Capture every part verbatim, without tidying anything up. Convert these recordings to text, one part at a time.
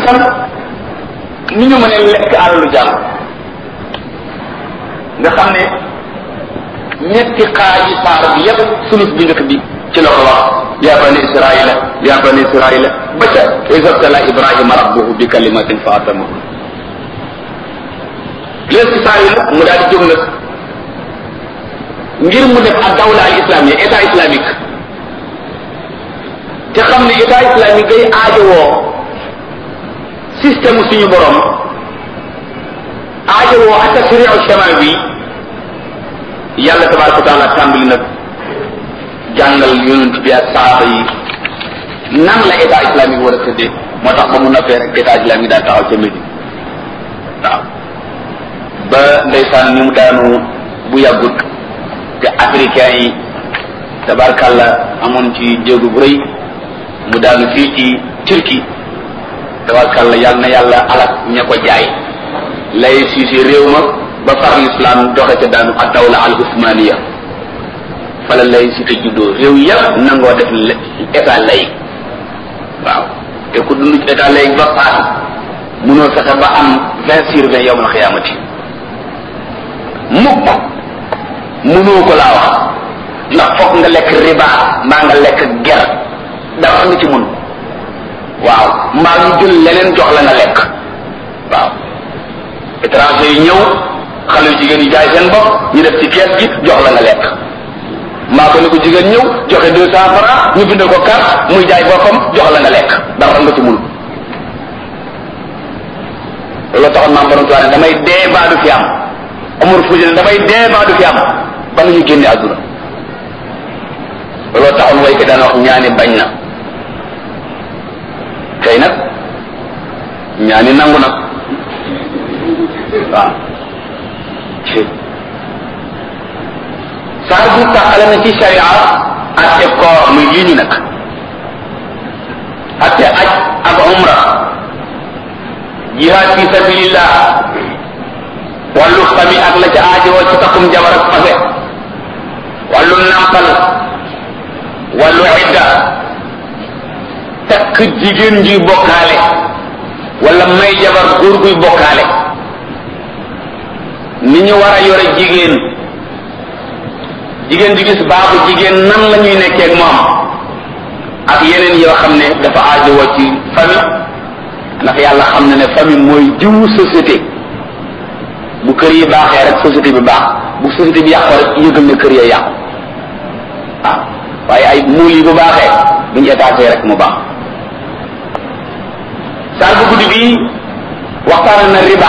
itam ni ñu mënee lekk alalu jàmm nga xam ne ñetti xaaji saar bi yépp sulus bi njëkk bi ci la ko wax ya bani israila ya bani israila ba ca isabtala ibrahima rabbuhu bi kalimatin fa atamahu léegi saar yi nag mu daal di jóg nag ngir mu def ak dawla al islamia état islamique te xam ne état islamique day aajowoo système suñu borom aajowoo ak tashri'u shamaa bi yàlla tabaraka wa taala tàmbali nag jàngal yonent bi ak saaba yi nan la état islamique war a tëddee moo tax ba mu noppee rek état islamique daal taxaw ca Médine waaw ba ndeysaan ni mu daanu bu yàggut te africain yi tabarkàlla amoon ci jéegu bu rëy mu daanu fii ci Turquie tabarkàlla yàlla na yàlla alak ña ko jaay lay siisi réew ma ba far l'islam doxe ca daanu ak dawla al usmaniya fala lay si te juddoo réew yëpp nangoo def état lay waaw te ku dund ci état lay ba faat munoo fexe ba am vingt sur vingt yawmal xiyaamati mukk munoo ko laa wax ndax foog nga lekk riba mbaa nga lekk ger dara nga ci mun waaw mbaa ñu jël leneen jox la nga lekk waaw étranger yi ñëw xale yu jigéen yi jaay seen bopp ñu def ci kees gi jox la nga lekk mbaa ko ni ko jigéen ñëw joxe deux cent francs ñu bindal ko carte muy jaay boppam jox la nga lekk dara nga ci mun loolu taxoon maam borom tuwaane damay dee baa du fi am amul fuji ne damay dee baa du fi am ba nañu génne àdduna loolu taxoon way ki daan wax ñaani bañ na tey nag ñaani nangu na waaw saar bi tàqale na ci sharia atte koor muy lii ñu nag atte aj ak umra jihaad fi sabilillah wàllu fami ak la ca aajowoo ci takkum jabar ak fase wàllu nampal wàllu idda takk jigéen ji bokkaale wala may jabar góor guy bokkaale ni ñu war a yore jigéen jigéen ji gis baaxu jigéen nan la ñuy nekkee ak moom ak yeneen yoo xam ne dafa aajowoo ci famille ndax yàlla xam na ne famille mooy jiwu société bu kër yi baaxee rek société bi baax bu société bi yàqoo rek yëgal ne kër ya yàqu waaw waaye ay muul yi bu baaxee duñu étaté rek mu baax saar bu guddi bi waxtaan na riba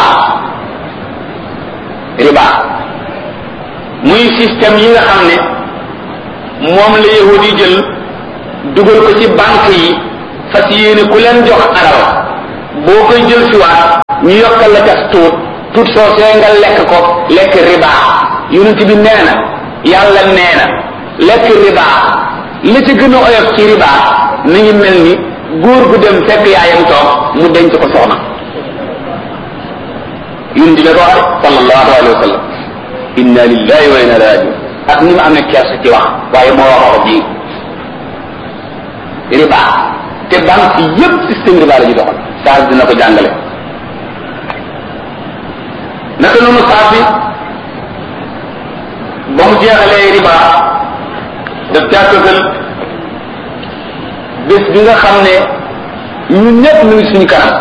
riba muy système yi nga xam ne moom la yahud yi jël dugal ko ci banque yi fas yéene ku leen jox alal boo koy jël si waat ñu yokkal la cas tuut tuut soo see nga lekk ko lekk riba yonent bi nee na yàlla nee na lekk riba li ci gën a oyof ci riba mi ngi mel ni góor gu dem fekk yaayam toog mu denc ko soxna yonent bi ko wax sallallahu alayhi wa sallam inna lillahi wa inna ilayhi rajiun ak ni mu amee kersa ci wax waaye moo wax wax ji riba te banque yépp système riba la ñu doxal saa dina ko jàngale naka noonu saa fi ba mu jeexalee riba daf càkkatal bés bi nga xam ne ñun ñëpp ñu ngi suñu kanam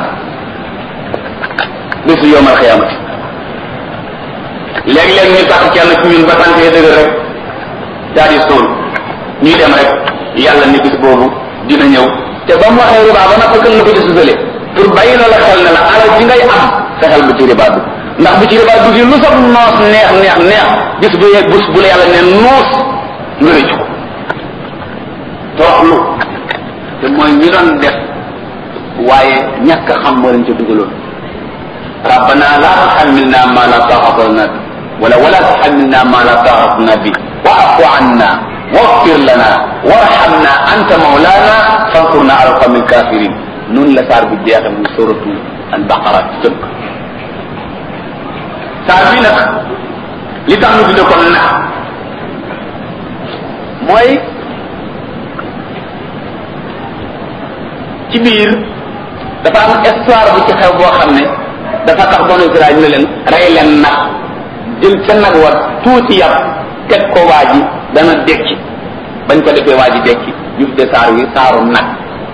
bésu yowmal xiyaamati léeg-léeg ñu tax kenn ci ñun ba tànkee dëgër rek daal di suul ñuy dem rek yàlla ni bis boobu dina ñëw te ba mu waxee riba ba naka gën la ko ci sutale pour bàyyi la la xel ne la alal ji ngay am fexeel bu ci riba dugg ndax bu ci riba dugg lu sax noos neex neex neex bis bu yeeg bés bu la yàlla ne noos nga rëccu ko toroxlu te mooy ñi doon def waaye ñàkk xam moo leen ca dugaloon rabbana la tuhammilna ma la taqata lana bi wala wala tuhammilna ma la taqata lana bi wa'fu anna waghfir lana warhamna anta mawlana fansurna ala alqawmi alkafirin noonu la saar bi jeexe muy suratu al-baqara tënk saar bi nag li tax ñu tudde ko na mooy ci biir dafa am histoire bu ci xew boo xam ne dafa tax banu Israël ñu ne leen rey leen nag jël ca nag wa tuuti yàpp teg ko waa ji dana dekki bañ ko defee waa ji dekki ñu tuddee saar wi saaru nag.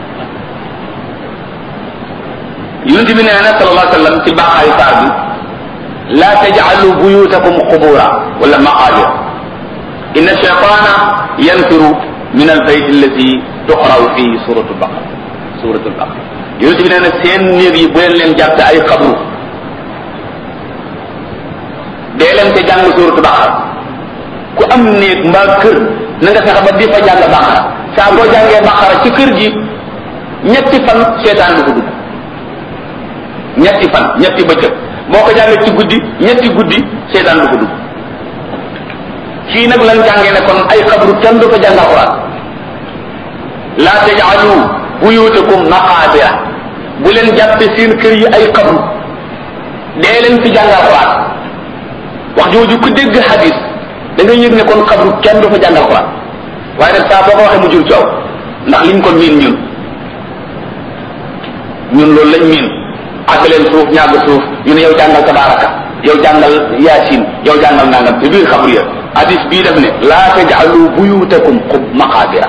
yonent bi nee na sallallahu alayhi wa sallam ci baqaayu saar bi laa taj'alu buyutakum qubura wala maqabir inna shaytana yanfiru min al-bayt allati tuqra'u fihi suratul baqara suratul baqara yonent bi nee na seen néeg yi bu leen leen jàppe ay xabru dee leen te jàng suratul baqara ku am néeg mbaa kër na nga fexe ba di fa jàng baqara saa boo jàngee baqara ci kër gi ñetti fan seetaan du ko dugg ñetti fan ñetti bëccëg boo ko jàngee ci guddi ñetti guddi seetaan du ko dugg fii nag lan jàngee ne kon ay xabru kenn du ko jàng alquran la taj'alu buyutakum maqabira bu leen jàppe seen kër yi ay xabru dee leen fi jàng alquran wax jooju ku dégg hadis da nga yëg ne kon xabru kenn du fa jàng alquran waaye nag saa boo ko waxee mu jur coow ndax liñ ko miin ñun ñun loolu lañ miin ak leen suuf ñàgg suuf ñu ne yow jàngal tabaraka yow jàngal yaasin yow jàngal nangam ci biir xabru ya hadis bii def ne laa taj'alu buyutakum qub maqabira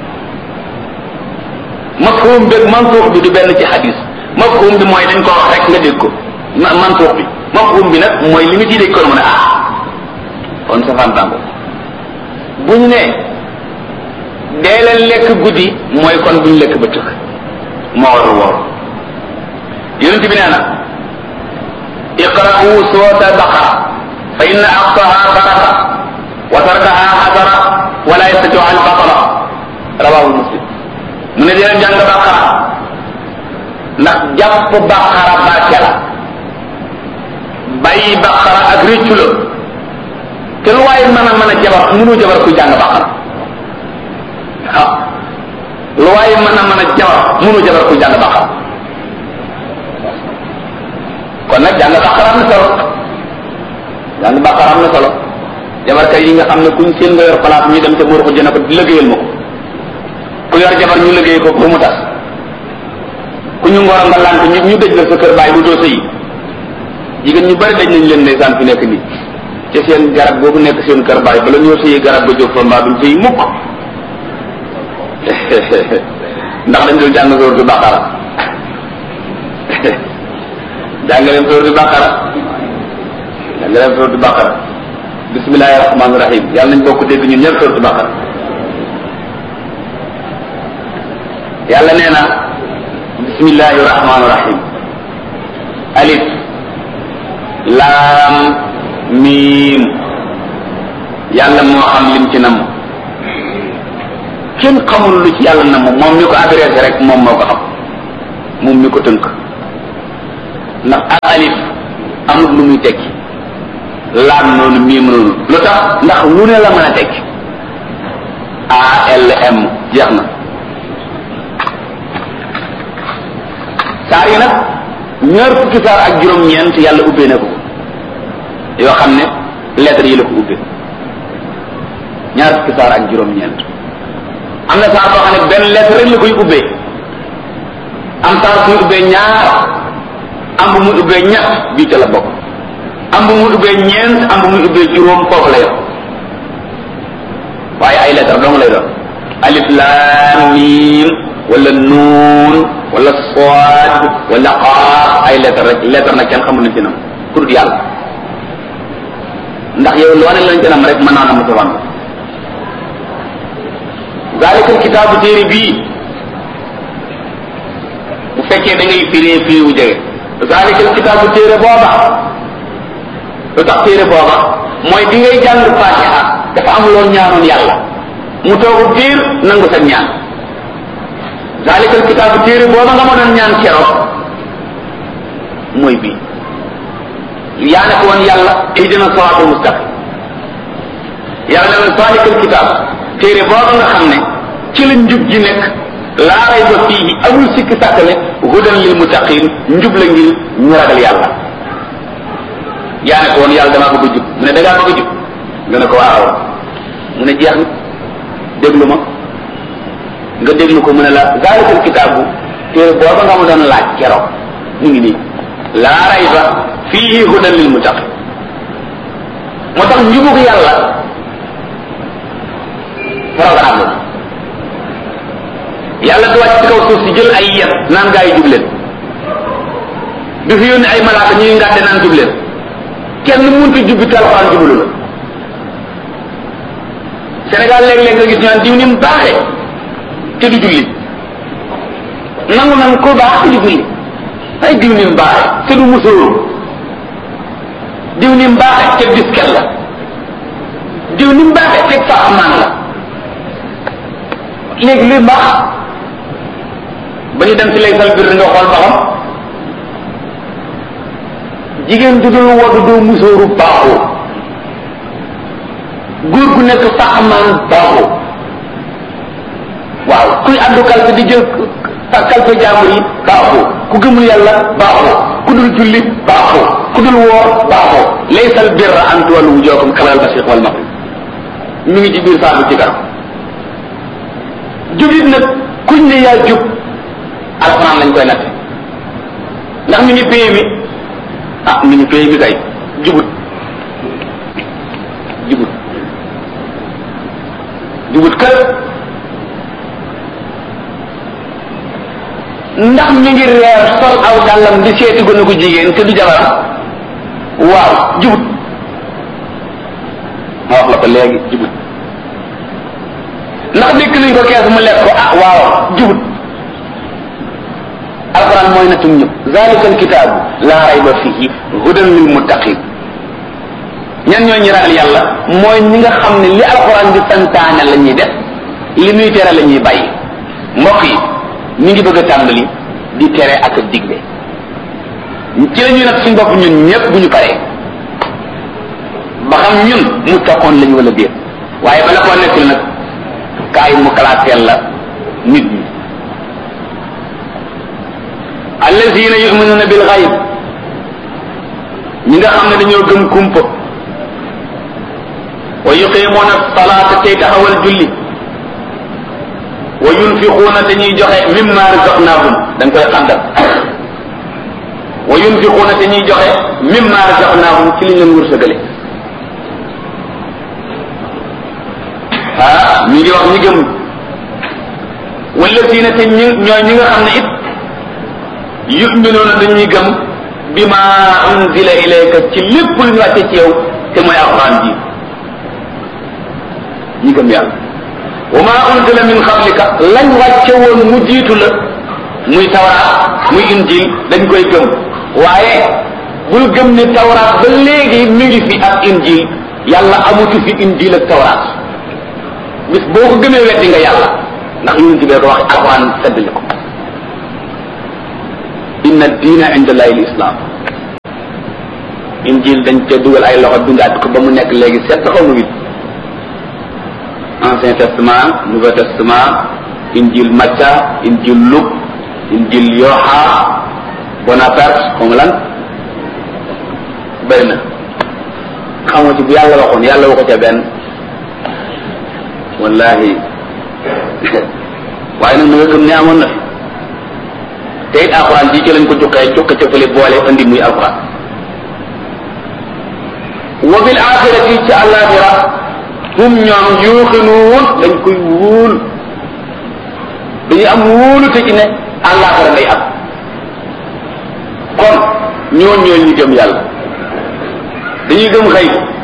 mafhum beeg mansuux bi du benn ci hadis mafhum bi mooy dañ ko wax rek nga dégg ko mansuux bi mafhum bi nag mooy li nga ciy dégg ko mu ne ah kon safaan tàngo bu ñu ne dee leen lekk guddi mooy kon buñ lekk bëccëg moo war a woor yonent bi nee na iqra'u surata baqara fa inna aqsaha baraka wa tarkaha hadara wala yastati'u al batala rawahu muslim mu ne dina jàng baqara ndax jàpp baqara barke la bàyyi baqara ak réccu la te lu waaye mën a mën a jabar mënu jabar kuy jàng baqara waaw lu waaye mën a mën a jabar mënu jabar kuy jàng baqara kon nag jàng baqara am na solo jàng baqara am na solo jabarkat yi nga xam ne kuñ seen nga yor place ñu dem te mor ko jëna ko liggéeyal ma ko ku yor jabar ñu liggéey ko pour mu tas ku ñu ngoro nga lant ñu ñu dëj la sa kër bàyyi bu doo sëyi jigéen ñu bari daj nañ leen ndeysaan fi nekk nii ci seen garab boobu nekk seen kër bàyyi bala ñoo sëyi garab ba jóg fa mbaa duñ sëyi mukk ndax dañ doon jàng sóoratu baqara jàngaleen sóoratu baqara jàngaleen sóoratu baqara bismillahi rahmaani rahim yàlla nañ bokk dégg ñun ñëpp sóoratu baqara yàlla nee na bismillahi rahmaani rahim alif laam miim yàlla moo xam lim ci namm kenn xamul lu ci yàlla namm moom mi ko adressé rek moom moo ko xam moom mi ko tënk ndax ak alif amul lu muy tekki laam noonu miim noonu lu tax ndax lu ne la mën a tekki A L M jeex na saar yi nag ñaar fukki saar ak juróom-ñeent yàlla ubbee na ko yoo xam ne lettre yi la ko ubbee ñaar fukki saar ak juróom-ñeent am na saar boo xam ne benn lettre rek la koy ubbee am saar suy ubbee ñaar am bu muy ubbee ñett bii ca la bokk am bu muy ubbee ñeent am bu muy ubbee juróom foofu la yor waaye ay lettre dong lay doon alif laam miim wala nuun wala sood wala xaaf ay lettre rek lettre nag kenn xamul nañ ci nam pour yàlla ndax yow loo ne lañ ci nam rek mën naa na mu safaan zaalikal kitaabu téere bii bu fekkee da ngay firee firi wu jege zaalikal kitaabu téere booba lu tax téere booba mooy bi ngay jàng Fatiha dafa am loo ñaanoon yàlla mu toogu diir nangu sa ñaan zaalikal kitaabu téere booba nga ma doon ñaan keroog mooy bii yaa ne ko woon yàlla ihdina siraatal mustaqim yàlla ne zaalikal kitaab téere booba nga xam ne ci la njub ji nekk laa rayba fiihi amul sikki sàkk ne hudan lil muttaqin njub la ngir ñu ragal yàlla yaa ne ko woon yàlla damaa bëgg a jub mu ne da ngaa bëgg a jub nga ne ko waaw mu ne jeex na déglu ma nga déglu ko mu ne la zaalikal kitaabu téere booba nga ma doon laaj keroog ñu ngi nii laa rayba fiihi hudan lil muttaqin moo tax njubug yàlla programme la yàlla du wàcc ci kaw suuf si jël ay yet naan gaa yi jub leen du fi yónni ay malaaka ñuy ngàdde naan jub leen kenn mënut a jubbi te alxuraan jubalu la Sénégal léeg-léeg nga gis ñu naan diw ni mu baaxee te du julli nangu nan ko baax te du julli ay diw ni mu baaxee te du musóoru diw ni mu baaxee te disket la diw ni mu baaxee te sax maan la léegi luy mbaax ba ñu dem ci lay sal bir nga xool ba xam jigéen du dul wadu doo musóoru baaxoo góor gu nekk sax maan baaxoo waaw kuy àddu kalpe di jël kalpe jàmbur yi baaxoo ku gëmul yàlla baaxoo ku dul julli baaxoo ku dul woor baaxoo laysal birra an tuwallu wujuhakum qibala al-mashriq wal maghrib mi ngi ci biir saabu ci kanam jubit nag kuñ ne yaa jub alxuraan lañ koy natte ndax mi ngi paye mi ah mi ngi paye mi kay jubut jubut jubut kër ndax mi ngi reer sol aw dàllam di seeti gone ko jigéen te du jabaram waaw jubut ma wax la ko léegi jubut ndax dégg nañ ko kees mu lekk ko ah waaw jubut alquran mooy natum ñëpp zalika alkitaabu laa rayba fihi hudan lil muttaqin ñan ñoo ñi ragal yàlla mooy ñi nga xam ne li alquran di santaane la ñuy def li muy tere la ñuy bàyyi mbokk yi ñu ngi bëgg a tàmbali di tere ak a digle ci la ñuy nag suñ bopp ñun ñëpp bu ñu paree ba xam ñun muttaqoon lañu wala déet waaye bala koo nekk nag kaay mu kalaateel la nit ñi allazina yu'minuna bil ghaib ñi nga xam ne dañoo gëm kumpa wa yuqimuna salata tey taxawal julli wa yunfiquna te ñuy joxe mimma razaqnahum dañ koy xandal wa yunfiquna te ñuy joxe mimma razaqnahum ci li leen wërsëgale ah mi ngi wax ñi gëm wallazina te ñi ñooy ñi nga xam ne it yu'minuna dañuy gëm bima unzila ilayka ci lépp lu ñu wàcce ci yow te mooy alquran ji ñi gëm yàlla wa ma unzila min qablika lañ wàcce woon mu jiitu la muy tawraat muy injil dañ koy gëm waaye bul gëm ne tawraat ba léegi mi ngi fi ak injil yàlla amutu fi injil ak tawraat bis boo ko gëmee weddi nga yàlla ndax yonent bi ko wax alquran seddali ko inna diina inda llahi l'islam injil dañ ca dugal ay loxo dundaat ko ba mu nekk léegi sept xaw ma huit ancien testament nouveau testament injil Macca injil Luc injil Yoha Bonaparte comme lan bëri na xamoo ci bu yàlla waxoon yàlla waxu ca benn wallahi waaye nag na nga gëm ne amoon na fi te it alxuraan ji ci lañ ko juqee juqe ca fële boole andi muy alxuraan wa bil axirati ci àllaaxira hum ñoom yuuxinuun dañ koy wóolu dañuy am wóolu te ci ne àllaaxira day am kon ñooñ ñooñ ñu gëm yàlla dañuy gëm xëy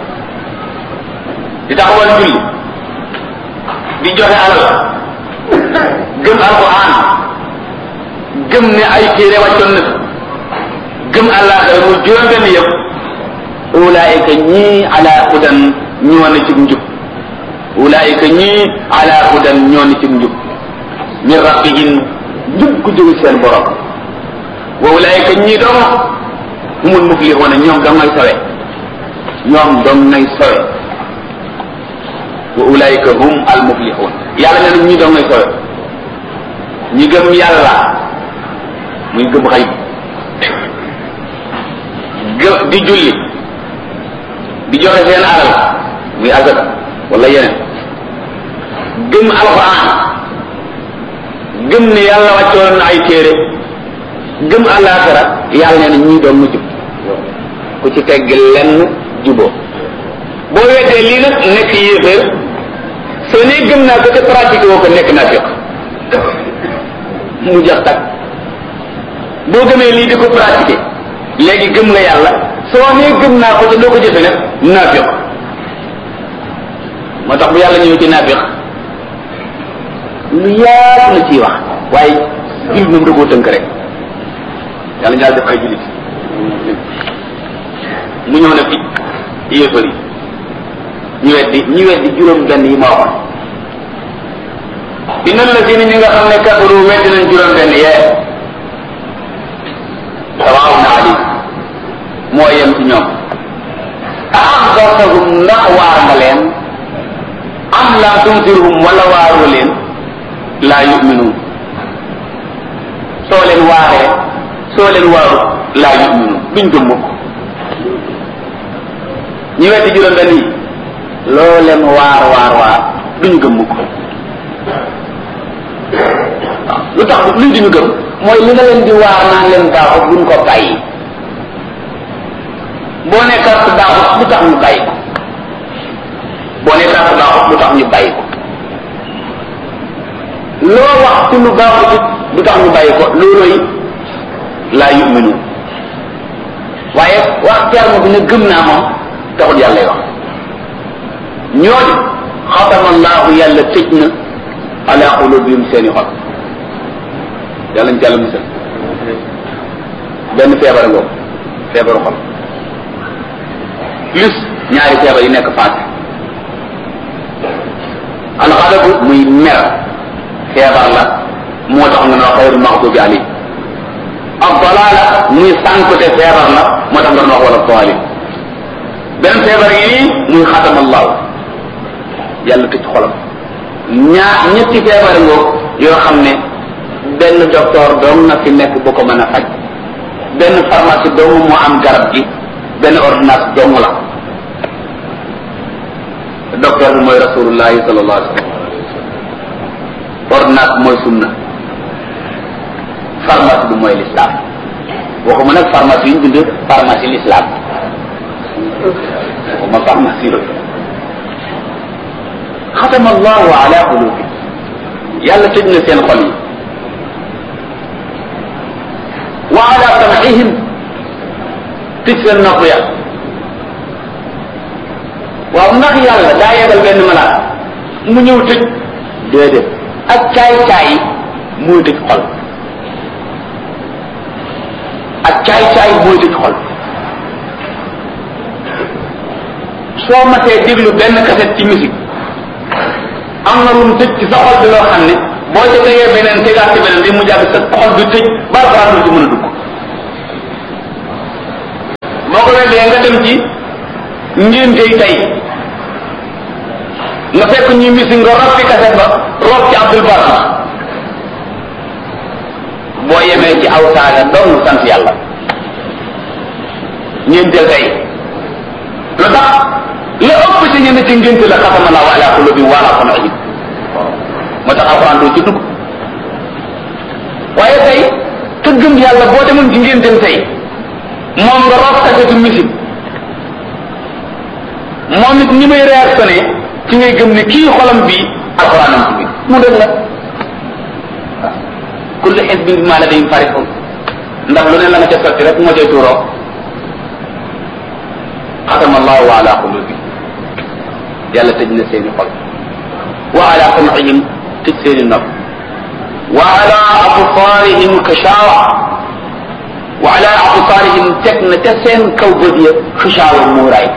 di taxawal julli di joxe alal gëm alxuraan gëm ne ay téere wàccoon na gëm àllaaxira mu juróom benn yëpp ulaayika ñii ala hudan ñoo na ci njub ulaayika ñii ala hudan ñoo na ci njub min rabbihim njub ku jóge seen borom wa ulaayika ñii doom humul muflixuuna ñoom dong ngay sawe ñoom dong ngay sawe wa ulaayika hum al muflixuun yàlla nee na ñii dong ngay sawe ñi gëm yàlla muy gëm xayb gë di julli di joxe seen alal muy azaka wala yeneen gëm alquran gëm ne yàlla wàccoon na ay téere gëm àllaaxira yàlla nee na ñii doon mu jub ku ci tegg lenn juboo boo weddee lii nag nekk yéeféer soo nee gëm naa ko te pratique woo ko nekk naa fiq mu jax tak boo gëmee lii di ko pratiquer léegi gëm nga yàlla soo nee gëm naa ko te doo ko jëfe nag naafiq moo tax bu yàlla ñëw ci naafiq lu yaatu la ciy wax waaye jullit moom da koo tënk rek yàlla ñaar def ay jullit mu ñëw na fi yéefar yi ñu weddi ñu weddi juróom benn yi ma waxoon inna allazina ñi nga xam ne kafaru weddi nañ juróom benn yee sawaa'un alayhim moo yem ci ñoom a'anzartahum ndax waar nga leen am lam tunzirhum wala waaroo leen laa yu'minuun soo leen waaree soo leen waaru laa yu'minuun duñ gëm mukk ñu weddi juróom benn yi loo leen waar waar waar duñ gëm mukk waaw lu tax luy duñu gëm mooy li nga leen di waar naan leen baaxut duñ ko bàyyi boo ne carte baaxut lu tax ñu bàyyi ko boo ne carte baaxut lu tax ñu bàyyi ko loo wax ci lu baaxut lu tax ñu bàyyi ko looloy laa yuminu waaye wax terme bi ne gëm naa moom taxul yàlla wax ñooñu xatama allahu yàlla tëj na ala qulubihim seeni xol yàlla ñu jàll musal benn feebar ngoo feebaru xol plus ñaari feebar yi nekk faat alxadabu muy mer feebar la moo tax nga noo xayrul maxdubi alayhim ak dalaala muy sànkute feebar la moo tax nga noo wax wala daalin benn feebar yi muy xatama allahu yàlla tëj xolam ñaar ñetti feebar ngoo yoo xam ne benn docteur doom na fi nekk bu ko mën a faj benn pharmacie doomu moo am garab gi benn ordonnance doomu la docteur bi mooy rasulullahi sallallahu alayhi wa sallam ordonnance bi mooy sunna pharmacie bi mooy l'islam waxuma nag pharmacie yi ñu bind pharmacie l'islam waxuma pharmacie la xatama allahu ala qulubi yàlla tëj na seen xol yi wa ala sam'ihim tëj seen nopp ya waaw ndax yàlla daa yebal benn malaat mu ñëw tëj déedéet ak caay-caay mooy tëj xol ak caay-caay mooy tëj xol soo matee déglu benn cassette ci musique am na lu mu tëj ci sa xol bi loo xam ne boo ca tegee beneen tegaat ci beneen bi mu jàpp sa xol bi tëj ba baaxul ci mën a dugg boo ko weddee nga dem ci ngéntey tey nga fekk ñuy misi nga rob ci kaset ba rob ci Abdul Barma boo yemee ci aw saaga doon sant yàlla ngénteel tey lu tax la ëpp ci ñenn ci ngénte la xatama Allahu ala qulubihim wa ala sam'ihim moo tax alxuraan doo ci dugg waaye tey te gëm yàlla boo demoon ci ngénteem tey moom nga rob kasetu musique moom it ni may réactionné ci ngay gëm ne kii xolam bii alxuraanam ci biir mu dëgg la waaw kullu hizbin bimaa ladayhim farihun ndax lu ne la nga ca sotti rek moo cay tuuroo xatama allahu ala qulubihim yàlla tëj na seeni xol wa ala sam'ihim tëj seeni nopp wa ala absaarihim xishaawa wa ala absaarihim teg na ca seen kaw bët ya xishaawa muuraay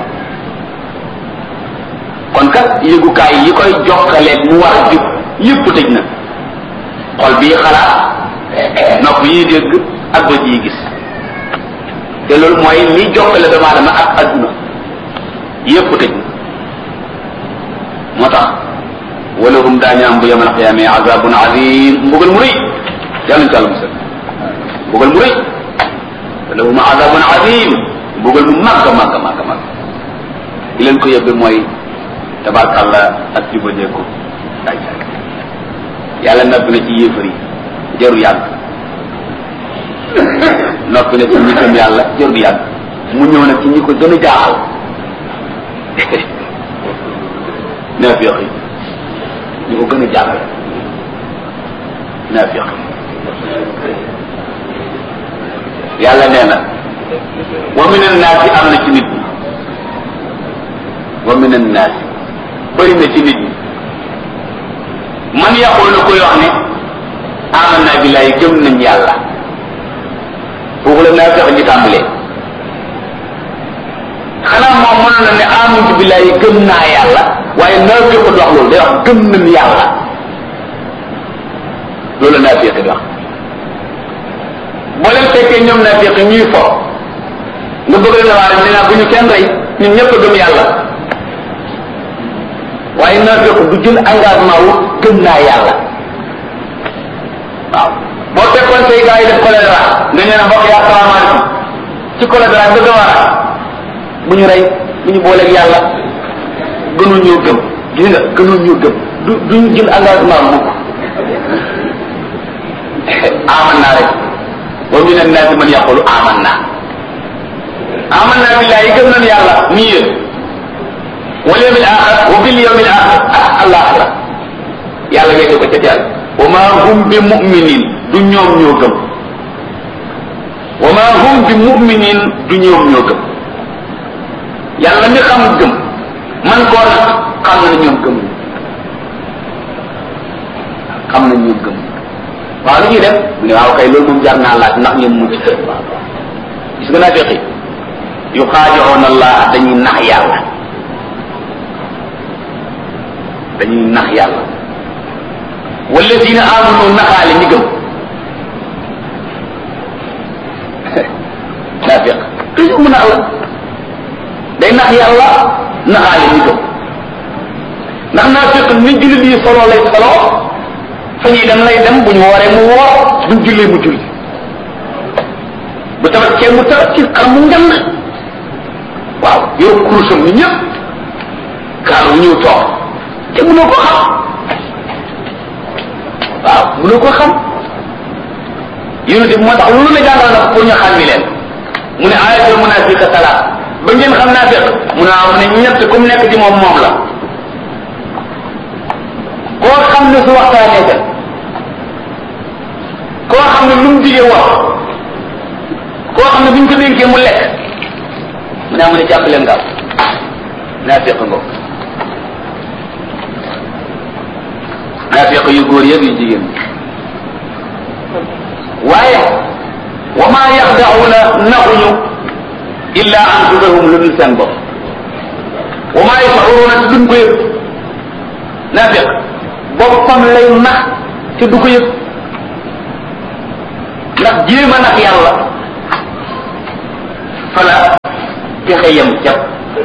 kon kat yëgukaay yi koy jokkaleeg mu war a jub yëpp tëj na xol bii xalaat nopp yi dégg ak bët yi gis te loolu mooy li jokkale doomu aadama ak adduna yëpp tëj na moo tax walahum daañu am bu yamal xiyaame azabun azim mbugal mu rëy yàlla nañu ci àlla musal mbugal mu rëy walahum azabun azim mbugal mu màgg màgg màgg màgg li leen ko yóbbe mooy tabarkàlla ak jubadeeku day yàlla nabb na ci yéefar yi jaru yàgg noppi na ci ñi gëm yàlla jaru yàgg mu ñëw nag ci ñi ko gën a jaaxal naafiq yi ñi ko gën a jaaxal naafiq yàlla nee na wa min annaasi am na ci nit ñi wa min annaasi bëri na ci nit ñi man yaqulu koy wax ne amanna billahi gëm nañ yàlla foofu la naafiq ñi tàmbalee xanaa moom mënoon na ne amantu billahi gëm naa yàlla waaye naafiq du wax loolu day wax gëm nañ yàlla loolu la naafiq di wax boo leen fekkee ñoom naafiq ñuy fo nga bëgg leen a waare ne naa bu ñu kenn rey ñun ñëpp a gëm yàlla waaye naafiq du jël engagement wu gëm naa yàlla waaw boo fekkoon say gars yi def choléra nga ñëw ne mbokk yi asalaamaaleykum ci choléra bëgg a waara bu ñu rey bu ñu booleeg yàlla gënul ñoo gëm gis nga gënul ñoo gëm du duñu jël engagement mukk aman naa rek wa min annaasi man yaqulu aman naa aman naa billahi gëm nañ yàlla nii yéen wal yawmil axir wa bil yawmil axir ak alaxira yàlla ngay ko ca teel wa ma hum bi muminin du ñoom ñoo gëm wa ma hum bi muminin du ñoom ñoo gëm yàlla mi xam gëm man koo nag xam na ñoom gëm xam na ñoom gëm waaw lu ñuy def mu ne waaw kay loolu moom jar naa laaj ndax ñoom mucc gis nga naa feqi yu xaajoon allah dañuy nax yàlla dañuy nax yàlla walladina amanu naxaale ñi gëm naa feq toujours mu nax la day nax yàlla naxaale ñi gëm ndax naa feq ni jullit yi solo lay solo fa ñuy dem lay dem bu ñu wooree mu woor buñ jullee mu julli bu tabaskee mu tabaski xar mu ngand waaw yow kurusam ni ñëpp kaar bu ñëw toog te mënoo ko xam waaw mënoo ko xam yonente bi moo tax lu la jàngal na pour ñu xàmmi leen mu ne ayatul munafiqa salaat ba ngeen xam naa fekk mu ne mu ne ñett comme nekk ci moom moom la koo xam ne su waxtaanee ka koo xam ne lu mu digee wax koo xam ne bu ñu ko dénkee mu lekk mu ne mu ne jàpp leen gaaw naa fekk ngo naa fekk yu góor yëpp yu jigéen waaye wa maa yaxda'una naxuñu illa anfusahum lu dul seen bopp wa maa yash'uruna te duñ ko yëg naa fekk boppam lay nax te du ko yëg ndax jéem a nax yàlla fala pexe yem jàpp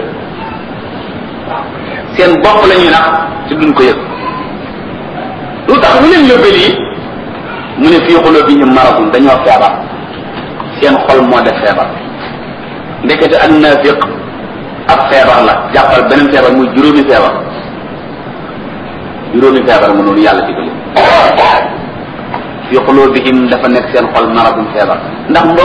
seen bopp la ñuy nax te duñ ko yëg lu tax lu leen yóbbee lii mu ne fii qulubihim maradun dañoo feebar seen xol moo def feebar ndekete ak naafiq ab feebar la jàppal beneen feebar muy juróomi feebar juróomi feebar mu noonu yàlla digal fi qulubihim dafa nekk seen xol maradum feebar ndax